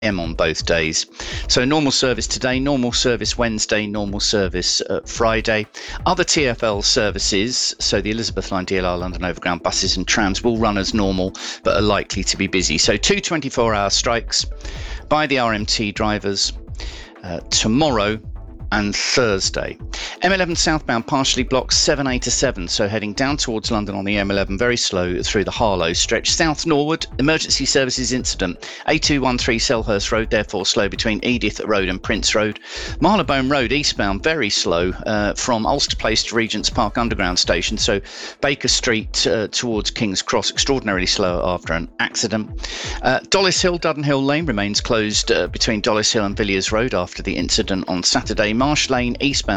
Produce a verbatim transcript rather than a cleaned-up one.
a.m. on both days. So normal service today, normal service Wednesday, normal service uh, Friday. Other T F L services, so the Elizabeth Line, D L R London Overground buses and trams will run as normal, but are likely to be busy. So two twenty-four hour strikes by the R M T drivers uh, tomorrow and Thursday. M eleven southbound partially blocked seven A to seven, so heading down towards London on the M eleven, very slow through the Harlow stretch. South northward, emergency services incident. A two one three Selhurst Road, therefore slow between Edith Road and Prince Road. Marylebone Road eastbound, very slow uh, from Ulster Place to Regent's Park Underground Station, so Baker Street uh, towards King's Cross, extraordinarily slow after an accident. Uh, Dollis Hill, Dudden Hill Lane remains closed uh, between Dollis Hill and Villiers Road after the incident on Saturday. Marsh Lane eastbound